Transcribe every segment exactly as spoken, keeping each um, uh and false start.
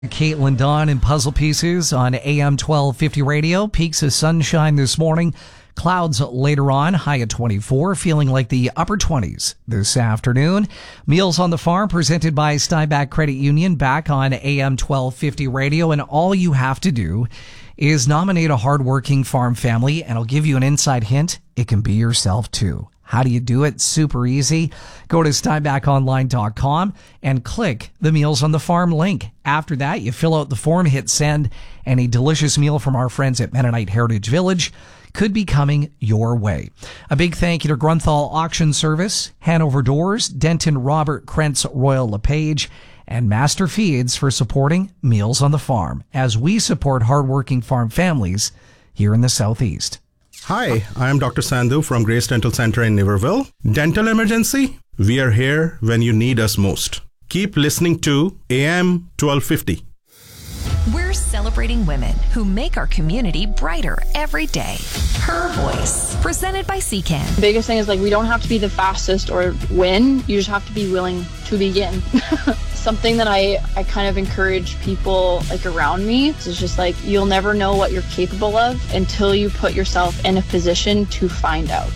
Caitlin Dawn and Puzzle Pieces on A M twelve fifty radio. Peaks of sunshine this morning. Clouds later on, high at twenty-four, feeling like the upper twenties this afternoon. Meals on the Farm presented by Steinbach Credit Union back on A M twelve fifty radio. And all you have to do is nominate a hardworking farm family, and I'll give you an inside hint. It can be yourself too. How do you do it? Super easy. Go to steinbach online dot com and click the Meals on the Farm link. After that, you fill out the form, hit send, and a delicious meal from our friends at Mennonite Heritage Village could be coming your way. A big thank you to Grunthal Auction Service, Hanover Doors, Denton Robert Krentz Royal LePage, and Master Feeds for supporting Meals on the Farm as we support hardworking farm families here in the Southeast. Hi, I am Doctor Sandhu from Grace Dental Center in Niverville. Dental emergency? We are here when you need us most. Keep listening to A M twelve fifty. We're celebrating women who make our community brighter every day. Her Voice, presented by C Can. The biggest thing is like we don't have to be the fastest or win. You just have to be willing to begin. Something that I, I kind of encourage people like around me is just like you'll never know what you're capable of until you put yourself in a position to find out.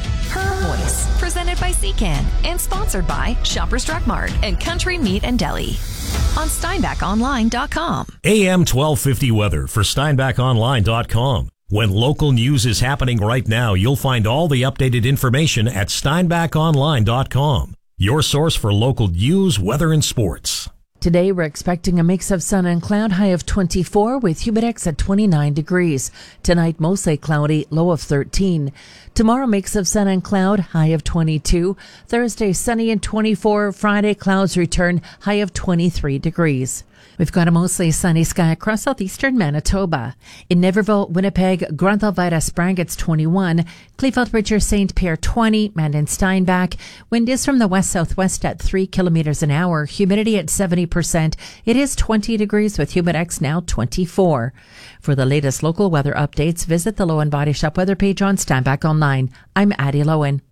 Her Voice, presented by C Can and sponsored by Shoppers Drug Mart and Country Meat and Deli on steinbach online dot com. A M twelve fifty weather for steinbach online dot com. When local news is happening right now, you'll find all the updated information at steinbach online dot com. Your source for local news, weather, and sports. Today, we're expecting a mix of sun and cloud, high of twenty-four with humidex at twenty-nine degrees. Tonight, mostly cloudy, low of thirteen. Tomorrow, mix of sun and cloud, high of twenty-two. Thursday, sunny and twenty-four. Friday, clouds return, high of twenty-three degrees. We've got a mostly sunny sky across southeastern Manitoba. In Niverville, Winnipeg, Grunthal, Vita, Sprang, it's twenty-one. Kleefeld, Richard, Saint Pierre, twenty. Mandan, Steinbach. Wind is from the west-southwest at three kilometers an hour. Humidity at seventy percent. It is twenty degrees with humidex now twenty-four. For the latest local weather updates, visit the Lowen Body Shop weather page on Steinbach Online. I'm Addie Lowen.